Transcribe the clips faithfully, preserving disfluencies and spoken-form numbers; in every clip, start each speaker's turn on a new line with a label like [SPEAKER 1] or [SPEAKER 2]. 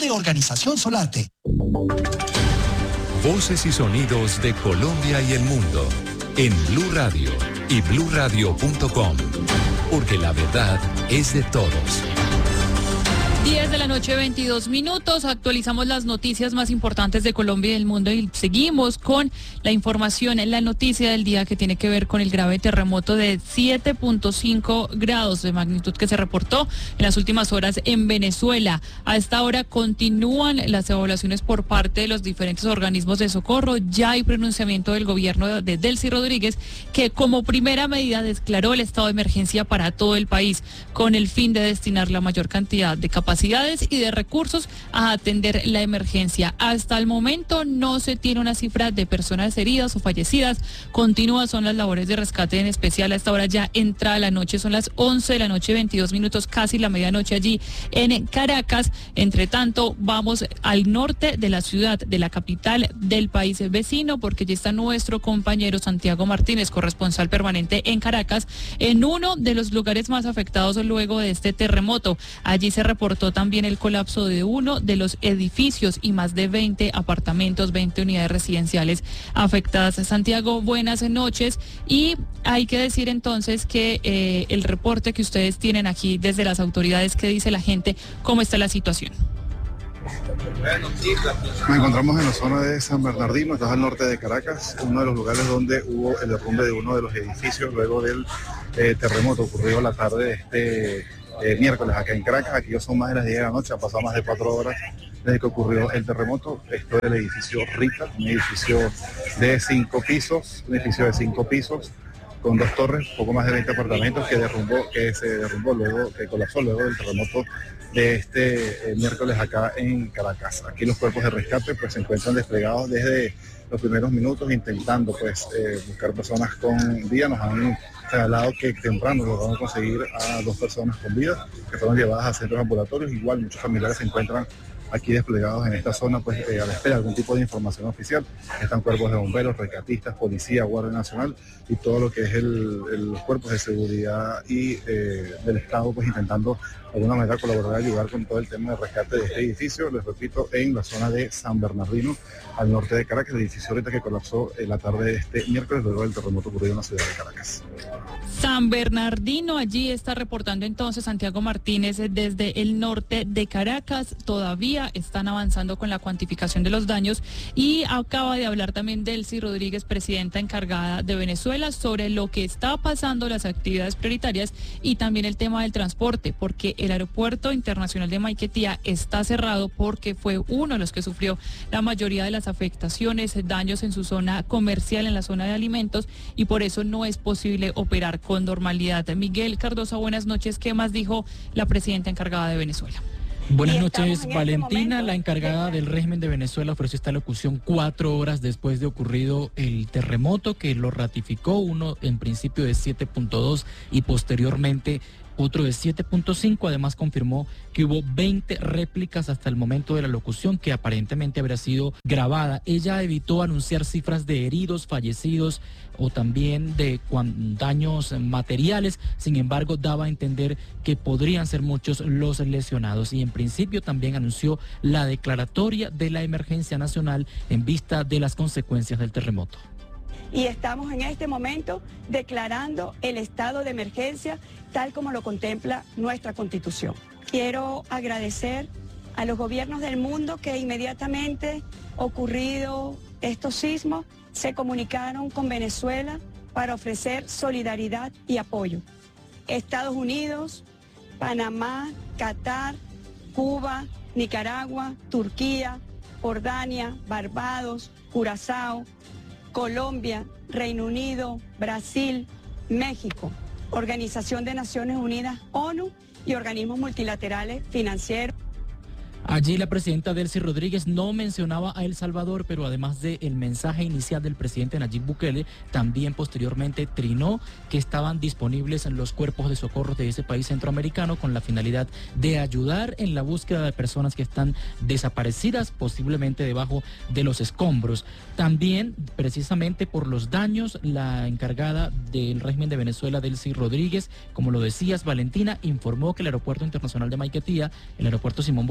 [SPEAKER 1] de Organización Solarte.
[SPEAKER 2] Voces y sonidos de Colombia y el mundo en Blue Radio y blue radio punto com, porque la verdad es de todos.
[SPEAKER 3] diez de la noche, veintidós minutos. Actualizamos las noticias más importantes de Colombia y del mundo y seguimos con la información en la noticia del día que tiene que ver con el grave terremoto de siete punto cinco grados de magnitud que se reportó en las últimas horas en Venezuela. A esta hora continúan las evaluaciones por parte de los diferentes organismos de socorro. Ya hay pronunciamiento del gobierno de Delcy Rodríguez, que como primera medida declaró el estado de emergencia para todo el país con el fin de destinar la mayor cantidad de capacidades y de recursos a atender la emergencia. Hasta el momento no se tiene una cifra de personas heridas o fallecidas. Continúan son las labores de rescate, en especial a esta hora ya entrada la noche, son las once de la noche, veintidós minutos, casi la medianoche allí en Caracas. Entre tanto, vamos al norte de la ciudad, de la capital del país vecino, porque ya está nuestro compañero Santiago Martínez, corresponsal permanente en Caracas, en uno de los lugares más afectados luego de este terremoto. Allí se reportó también el colapso de uno de los edificios y más de veinte apartamentos, veinte unidades residenciales afectadas. Santiago, buenas noches. Y hay que decir entonces que eh, el reporte que ustedes tienen aquí desde las autoridades, ¿qué dice la gente? ¿Cómo está la situación?
[SPEAKER 4] Nos encontramos en la zona de San Bernardino, estás al norte de Caracas, uno de los lugares donde hubo el derrumbe de uno de los edificios luego del eh, terremoto ocurrido la tarde de este Eh, miércoles acá en Caracas. Aquí ya son más de las diez de la noche, han pasado más de cuatro horas desde que ocurrió el terremoto. Esto es el edificio Rita, un edificio de cinco pisos, un edificio de cinco pisos con dos torres, poco más de veinte apartamentos que derrumbó, que se derrumbó luego, que colapsó luego del terremoto de este eh, miércoles acá en Caracas. Aquí los cuerpos de rescate pues se encuentran desplegados desde los primeros minutos intentando pues eh, buscar personas con vida. Nos han señalado que temprano lograron conseguir a dos personas con vida que fueron llevadas a centros ambulatorios. Igual muchos familiares se encuentran aquí desplegados en esta zona pues eh, a la espera de algún tipo de información oficial. Están cuerpos de bomberos, rescatistas, policía, Guardia Nacional y todo lo que es el, el, los cuerpos de seguridad y eh, del Estado pues intentando de alguna manera colaborar y ayudar con todo el tema de rescate de este edificio. Les repito, en la zona de San Bernardino, al norte de Caracas, el edificio ahorita que colapsó en la tarde de este miércoles luego del terremoto ocurrido en la ciudad de Caracas.
[SPEAKER 3] San Bernardino, allí está reportando entonces Santiago Martínez desde el norte de Caracas. Todavía están avanzando con la cuantificación de los daños y acaba de hablar también Delcy Rodríguez, presidenta encargada de Venezuela, sobre lo que está pasando, las actividades prioritarias y también el tema del transporte, porque el aeropuerto internacional de Maiquetía está cerrado porque fue uno de los que sufrió la mayoría de las afectaciones, daños en su zona comercial, en la zona de alimentos, y por eso no es posible operar con normalidad. Miguel Cardoso, buenas noches. ¿Qué más dijo la presidenta encargada de Venezuela?
[SPEAKER 5] Buenas noches, Valentina. La encargada del régimen de Venezuela ofreció esta locución cuatro horas después de ocurrido el terremoto, que lo ratificó, uno en principio de siete punto dos y posteriormente otro de siete punto cinco. Además confirmó que hubo veinte réplicas hasta el momento de la locución, que aparentemente habría sido grabada. Ella evitó anunciar cifras de heridos, fallecidos o también de daños materiales. Sin embargo, daba a entender que podrían ser muchos los lesionados, y en principio también anunció la declaratoria de la emergencia nacional en vista de las consecuencias del terremoto.
[SPEAKER 6] Y estamos en este momento declarando el estado de emergencia tal como lo contempla nuestra Constitución. Quiero agradecer a los gobiernos del mundo que inmediatamente ocurrido estos sismos se comunicaron con Venezuela para ofrecer solidaridad y apoyo. Estados Unidos, Panamá, Qatar, Cuba, Nicaragua, Turquía, Jordania, Barbados, Curazao, Colombia, Reino Unido, Brasil, México, Organización de Naciones Unidas, ONU y organismos multilaterales financieros.
[SPEAKER 5] Allí la presidenta Delcy Rodríguez no mencionaba a El Salvador, pero además del mensaje inicial del presidente Nayib Bukele, también posteriormente trinó que estaban disponibles los cuerpos de socorro de ese país centroamericano con la finalidad de ayudar en la búsqueda de personas que están desaparecidas, posiblemente debajo de los escombros. También, precisamente por los daños, la encargada del régimen de Venezuela, Delcy Rodríguez, como lo decías, Valentina, informó que el aeropuerto internacional de Maiquetía, el aeropuerto Simón Bolívar,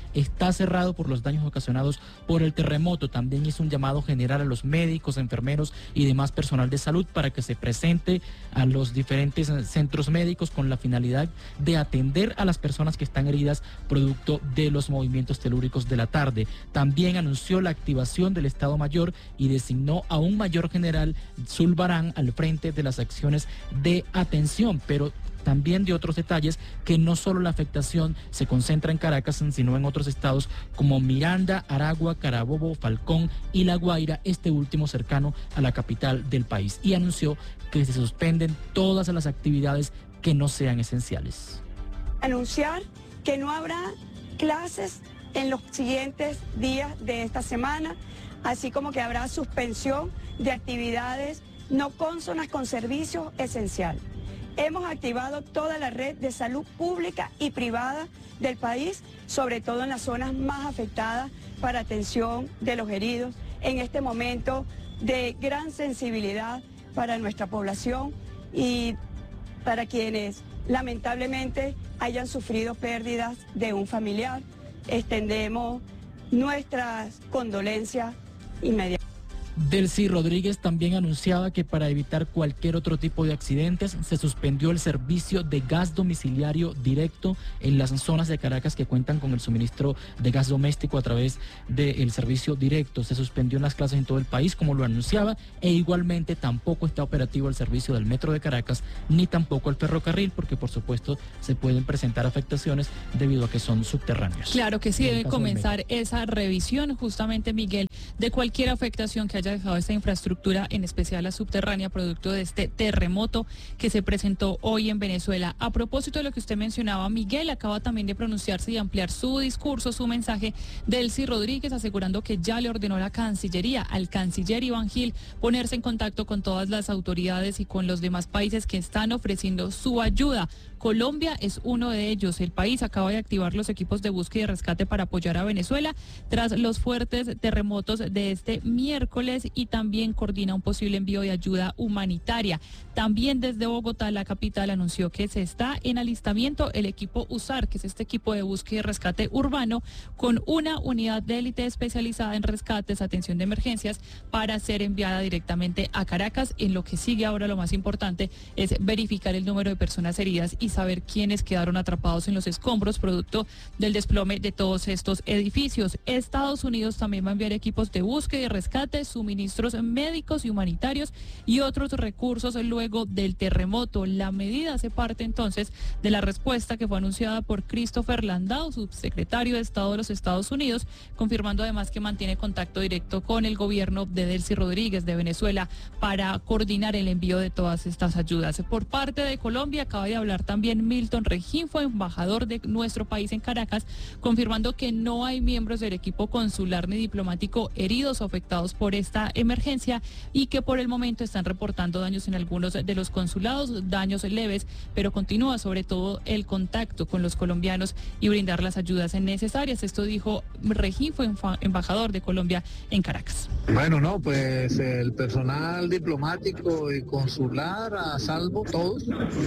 [SPEAKER 5] está cerrado por los daños ocasionados por el terremoto. También hizo un llamado general a los médicos, enfermeros y demás personal de salud para que se presente a los diferentes centros médicos con la finalidad de atender a las personas que están heridas producto de los movimientos telúricos de la tarde. También anunció la activación del Estado Mayor y designó a un mayor general, Zulbarán, al frente de las acciones de atención, pero también de otros detalles, que no solo la afectación se concentra en Caracas, sino en otros estados como Miranda, Aragua, Carabobo, Falcón y La Guaira, este último cercano a la capital del país. Y anunció que se suspenden todas las actividades que no sean esenciales.
[SPEAKER 6] Anunciar que no habrá clases en los siguientes días de esta semana, así como que habrá suspensión de actividades no cónsonas con servicios esenciales. Hemos activado toda la red de salud pública y privada del país, sobre todo en las zonas más afectadas, para atención de los heridos, en este momento de gran sensibilidad para nuestra población y para quienes lamentablemente hayan sufrido pérdidas de un familiar. Extendemos nuestras condolencias inmediatas.
[SPEAKER 5] Delcy Rodríguez también anunciaba que para evitar cualquier otro tipo de accidentes se suspendió el servicio de gas domiciliario directo en las zonas de Caracas que cuentan con el suministro de gas doméstico a través del servicio directo. Se suspendió en las clases en todo el país, como lo anunciaba, e igualmente tampoco está operativo el servicio del metro de Caracas ni tampoco el ferrocarril, porque por supuesto se pueden presentar afectaciones debido a que son subterráneos.
[SPEAKER 3] Claro que sí, debe comenzar esa revisión, justamente, Miguel, de cualquier afectación que haya dejado esta infraestructura, en especial la subterránea, producto de este terremoto que se presentó hoy en Venezuela. A propósito de lo que usted mencionaba, Miguel acaba también de pronunciarse y ampliar su discurso, su mensaje, Delcy Rodríguez, asegurando que ya le ordenó la Cancillería al canciller Iván Gil ponerse en contacto con todas las autoridades y con los demás países que están ofreciendo su ayuda. Colombia es uno de ellos. El país acaba de activar los equipos de búsqueda y rescate para apoyar a Venezuela tras los fuertes terremotos de este miércoles y también coordina un posible envío de ayuda humanitaria. También desde Bogotá, la capital, anunció que se está en alistamiento el equipo USAR, que es este equipo de búsqueda y rescate urbano, con una unidad de élite especializada en rescates, atención de emergencias, para ser enviada directamente a Caracas. En lo que sigue ahora, lo más importante es verificar el número de personas heridas y saber quiénes quedaron atrapados en los escombros producto del desplome de todos estos edificios. Estados Unidos también va a enviar equipos de búsqueda y rescate, suministros médicos y humanitarios y otros recursos luego del terremoto. La medida hace parte entonces de la respuesta que fue anunciada por Christopher Landau, subsecretario de Estado de los Estados Unidos, confirmando además que mantiene contacto directo con el gobierno de Delcy Rodríguez de Venezuela para coordinar el envío de todas estas ayudas. Por parte de Colombia acaba de hablar también También Milton Regifo, embajador de nuestro país en Caracas, confirmando que no hay miembros del equipo consular ni diplomático heridos o afectados por esta emergencia y que por el momento están reportando daños en algunos de los consulados, daños leves, pero continúa sobre todo el contacto con los colombianos y brindar las ayudas necesarias. Esto dijo Regifo, embajador de Colombia en Caracas.
[SPEAKER 1] Bueno, no, pues el personal diplomático y consular a salvo, todos.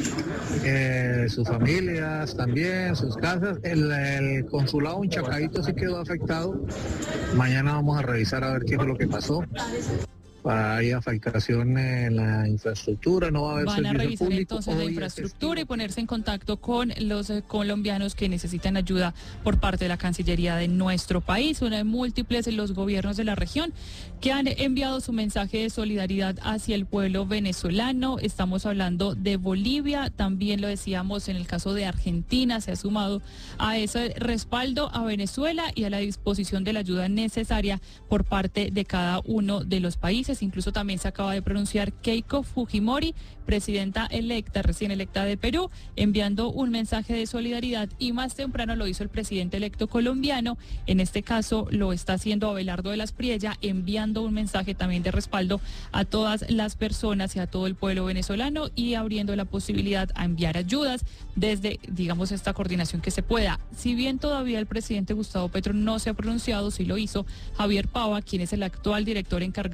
[SPEAKER 1] Eh, sus familias también, sus casas. El, el consulado en Chacaito sí quedó afectado. Mañana vamos a revisar a ver qué fue lo que pasó. Hay afectación en la infraestructura, no va a haber
[SPEAKER 3] Van a revisar
[SPEAKER 1] público.
[SPEAKER 3] entonces la infraestructura y ponerse en contacto con los eh, colombianos que necesitan ayuda por parte de la Cancillería de nuestro país. Son múltiples los gobiernos de la región que han enviado su mensaje de solidaridad hacia el pueblo venezolano. Estamos hablando de Bolivia, también lo decíamos en el caso de Argentina, se ha sumado a ese respaldo a Venezuela y a la disposición de la ayuda necesaria por parte de cada uno de los países. Incluso también se acaba de pronunciar Keiko Fujimori, presidenta electa, recién electa de Perú, enviando un mensaje de solidaridad, y más temprano lo hizo el presidente electo colombiano. En este caso lo está haciendo Abelardo de las Priella, enviando un mensaje también de respaldo a todas las personas y a todo el pueblo venezolano y abriendo la posibilidad a enviar ayudas desde, digamos, esta coordinación que se pueda. Si bien todavía el presidente Gustavo Petro no se ha pronunciado, sí lo hizo Javier Pava, quien es el actual director encargado de la unidad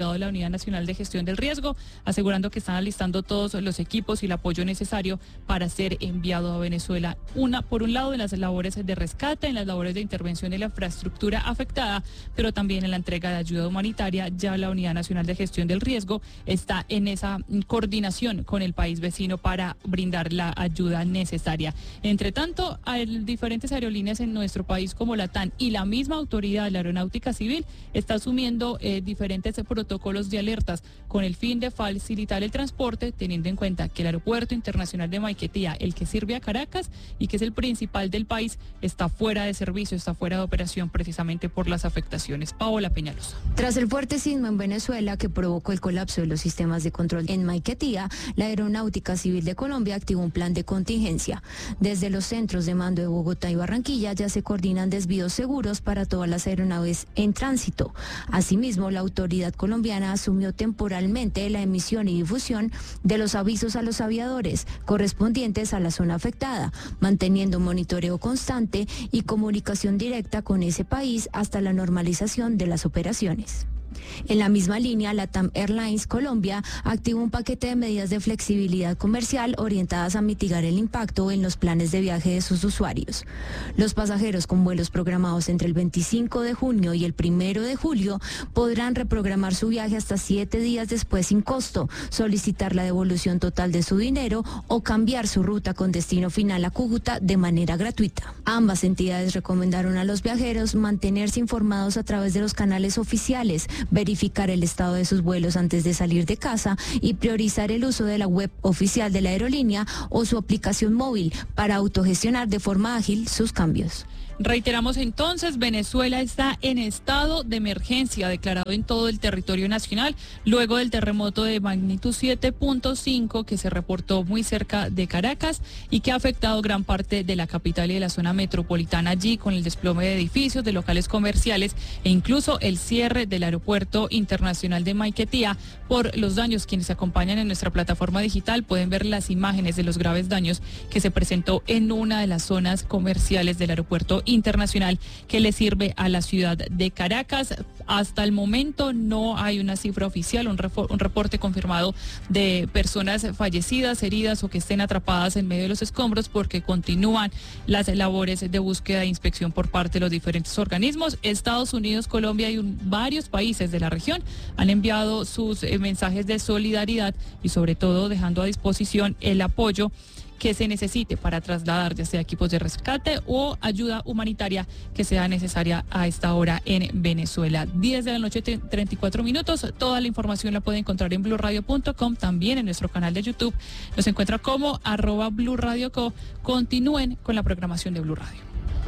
[SPEAKER 3] Unidad Nacional de Gestión del Riesgo, asegurando que están alistando todos los equipos y el apoyo necesario para ser enviado a Venezuela. Una, por un lado, en las labores de rescate, en las labores de intervención de la infraestructura afectada, pero también en la entrega de ayuda humanitaria. Ya la Unidad Nacional de Gestión del Riesgo está en esa coordinación con el país vecino para brindar la ayuda necesaria. Entre tanto, hay diferentes aerolíneas en nuestro país como LATAM y la misma autoridad de la Aeronáutica Civil está asumiendo eh, diferentes protocolos de alertas con el fin de facilitar el transporte, teniendo en cuenta que el Aeropuerto Internacional de Maiquetía, el que sirve a Caracas y que es el principal del país, está fuera de servicio, está fuera de operación precisamente por las afectaciones. Paola Peñalosa.
[SPEAKER 7] Tras el fuerte sismo en Venezuela que provocó el colapso de los sistemas de control en Maiquetía, la Aeronáutica Civil de Colombia activó un plan de contingencia. Desde los centros de mando de Bogotá y Barranquilla ya se coordinan desvíos seguros para todas las aeronaves en tránsito. Asimismo, la autoridad colombiana asumió temporalmente la emisión y difusión de los avisos a los aviadores correspondientes a la zona afectada, manteniendo monitoreo constante y comunicación directa con ese país hasta la normalización de las operaciones. En la misma línea, LATAM Airlines Colombia activó un paquete de medidas de flexibilidad comercial orientadas a mitigar el impacto en los planes de viaje de sus usuarios. Los pasajeros con vuelos programados entre el veinticinco de junio y el primero de julio podrán reprogramar su viaje hasta siete días después sin costo, solicitar la devolución total de su dinero o cambiar su ruta con destino final a Cúcuta de manera gratuita. Ambas entidades recomendaron a los viajeros mantenerse informados a través de los canales oficiales, verificar el estado de sus vuelos antes de salir de casa y priorizar el uso de la web oficial de la aerolínea o su aplicación móvil para autogestionar de forma ágil sus cambios.
[SPEAKER 3] Reiteramos entonces, Venezuela está en estado de emergencia declarado en todo el territorio nacional luego del terremoto de magnitud siete punto cinco que se reportó muy cerca de Caracas y que ha afectado gran parte de la capital y de la zona metropolitana allí, con el desplome de edificios, de locales comerciales e incluso el cierre del Aeropuerto Internacional de Maiquetía por los daños. Quienes se acompañan en nuestra plataforma digital pueden ver las imágenes de los graves daños que se presentó en una de las zonas comerciales del aeropuerto internacional que le sirve a la ciudad de Caracas. Hasta el momento no hay una cifra oficial, un, un reporte confirmado de personas fallecidas, heridas o que estén atrapadas en medio de los escombros, porque continúan las labores de búsqueda e inspección por parte de los diferentes organismos. Estados Unidos, Colombia y un, varios países de la región han enviado sus eh, mensajes de solidaridad y sobre todo dejando a disposición el apoyo que se necesite para trasladar ya sea equipos de rescate o ayuda humanitaria que sea necesaria a esta hora en Venezuela. diez de la noche, treinta y cuatro minutos. Toda la información la puede encontrar en blue radio punto com, también en nuestro canal de YouTube. Nos encuentra como arroba Blue Radio Co. Continúen con la programación de Blue Radio.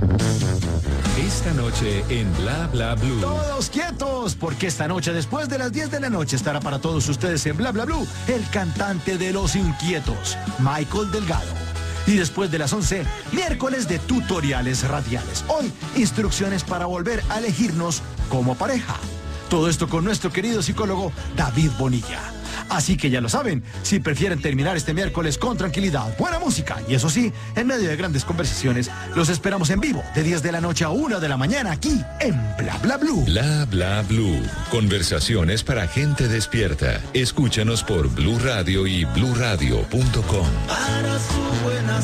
[SPEAKER 2] Esta noche en Bla Bla Blue.
[SPEAKER 8] Todos quietos, porque esta noche después de las diez de la noche estará para todos ustedes en Bla Bla Blue el cantante de Los Inquietos, Michael Delgado. Y después de las once, miércoles de tutoriales radiales. Hoy, instrucciones para volver a elegirnos como pareja. Todo esto con nuestro querido psicólogo David Bonilla. Así que ya lo saben, si prefieren terminar este miércoles con tranquilidad, buena música y eso sí, en medio de grandes conversaciones, los esperamos en vivo de diez de la noche a una de la mañana aquí en Bla Bla Blue.
[SPEAKER 2] Bla Bla Blue. Conversaciones para gente despierta. Escúchanos por Blue Radio y blue radio punto com.
[SPEAKER 9] Para su buena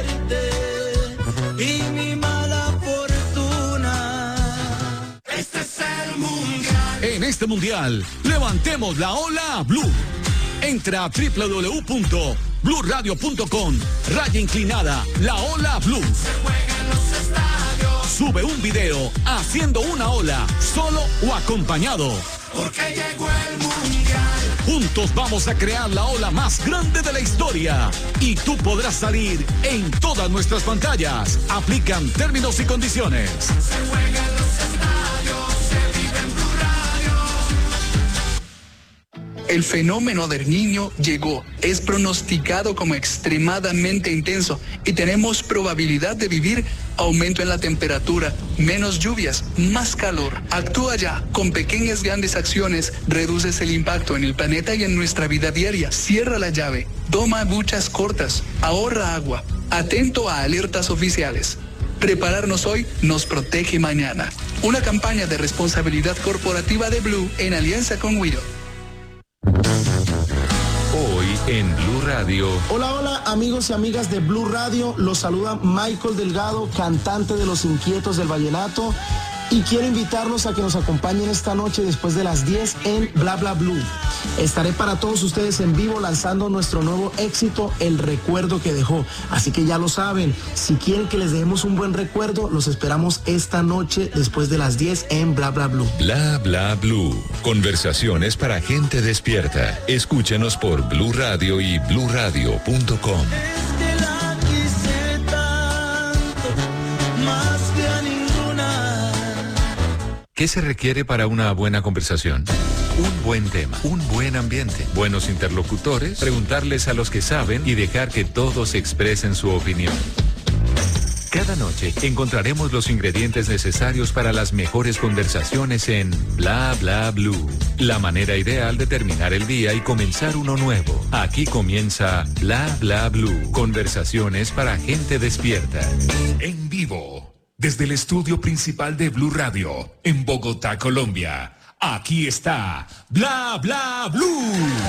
[SPEAKER 9] suerte y mi mala fortuna. Este es el mundial.
[SPEAKER 8] En este mundial, levantemos la ola Blue. Entra a doble u doble u doble u punto blue radio punto com, raya inclinada, la ola Blue.
[SPEAKER 9] Se juega en los estadios.
[SPEAKER 8] Sube un video haciendo una ola, solo o acompañado.
[SPEAKER 9] Porque llegó el mundial.
[SPEAKER 8] Juntos vamos a crear la ola más grande de la historia. Y tú podrás salir en todas nuestras pantallas. Aplican términos y condiciones.
[SPEAKER 9] Se juega en los estadios. Se vive en Blue Radio.
[SPEAKER 10] El fenómeno del Niño llegó, es pronosticado como extremadamente intenso y tenemos probabilidad de vivir aumento en la temperatura, menos lluvias, más calor. Actúa ya, con pequeñas grandes acciones reduces el impacto en el planeta y en nuestra vida diaria. Cierra la llave, toma duchas cortas, ahorra agua, atento a alertas oficiales. Prepararnos hoy nos protege mañana. Una campaña de responsabilidad corporativa de Blue en alianza con Wido.
[SPEAKER 2] En Blue Radio.
[SPEAKER 11] Hola, hola, amigos y amigas de Blue Radio. Los saluda Michael Delgado, cantante de Los Inquietos del Vallenato. Y quiero invitarlos a que nos acompañen esta noche después de las diez en Bla Bla Blue. Estaré para todos ustedes en vivo lanzando nuestro nuevo éxito, El Recuerdo que Dejó. Así que ya lo saben, si quieren que les dejemos un buen recuerdo, los esperamos esta noche después de las diez en Bla Bla Blue.
[SPEAKER 2] Bla Bla Blue. Conversaciones para gente despierta. Escúchenos por Blue Radio y blue radio punto com. ¿Qué se requiere para una buena conversación? Un buen tema, un buen ambiente, buenos interlocutores, preguntarles a los que saben y dejar que todos expresen su opinión. Cada noche encontraremos los ingredientes necesarios para las mejores conversaciones en Bla Bla Blue. La manera ideal de terminar el día y comenzar uno nuevo. Aquí comienza Bla Bla Blue. Conversaciones para gente despierta.
[SPEAKER 12] En vivo. Desde el estudio principal de Blue Radio, en Bogotá, Colombia. Aquí está Bla Bla Blue.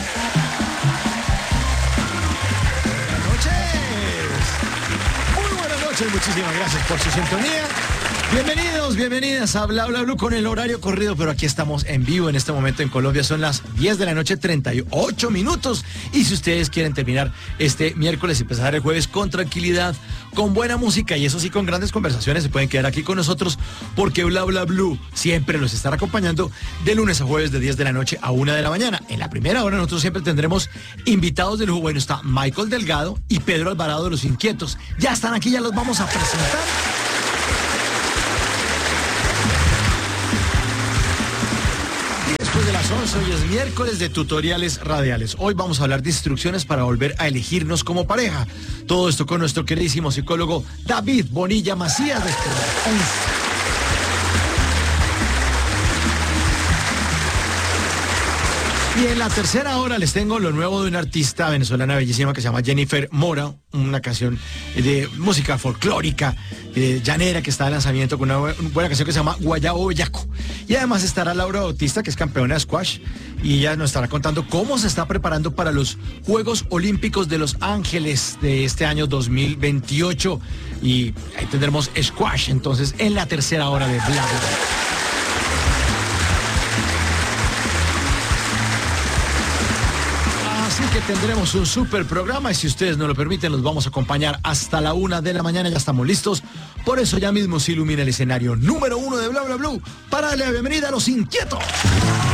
[SPEAKER 8] Buenas noches. Muy buenas noches, muchísimas gracias por su sintonía. Bienvenidos, bienvenidas a Bla Bla Blue con el horario corrido, pero aquí estamos en vivo en este momento en Colombia. Son las diez de la noche, treinta y ocho minutos. Y si ustedes quieren terminar este miércoles y empezar el jueves con tranquilidad, con buena música y eso sí con grandes conversaciones, se pueden quedar aquí con nosotros porque Bla Bla Blue siempre los estará acompañando de lunes a jueves de diez de la noche a una de la mañana. En la primera hora nosotros siempre tendremos invitados de lujo. Bueno, está Michael Delgado y Pedro Alvarado de Los Inquietos. Ya están aquí, ya los vamos a presentar. Después de las once, hoy es miércoles de tutoriales radiales. Hoy vamos a hablar de instrucciones para volver a elegirnos como pareja. Todo esto con nuestro queridísimo psicólogo David Bonilla Macías. Después de las once. Y en la tercera hora les tengo lo nuevo de una artista venezolana bellísima que se llama Jennifer Mora, una canción de música folclórica, eh, llanera, que está de lanzamiento con una buena canción que se llama Guayabo Bellaco. Y además estará Laura Bautista, que es campeona de squash, y ella nos estará contando cómo se está preparando para los Juegos Olímpicos de Los Ángeles de este año dos mil veintiocho. Y ahí tendremos squash, entonces, en la tercera hora de Bla Bla. Así que tendremos un super programa y si ustedes nos lo permiten, los vamos a acompañar hasta la una de la mañana. Ya estamos listos. Por eso ya mismo se ilumina el escenario número uno de Bla Bla Blue para darle la bienvenida a Los Inquietos.